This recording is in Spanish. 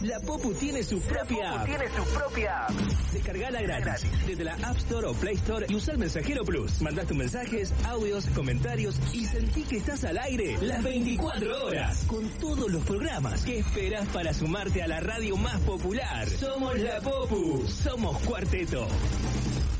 La Popu tiene su propia app. Descargala gratis desde la App Store o Play Store y usa el Mensajero Plus. Mandás tus mensajes, audios, comentarios y sentí que estás al aire las 24 horas con todos los programas. ¿Qué esperás para sumarte a la radio más popular? Somos La Popu, somos Cuarteto.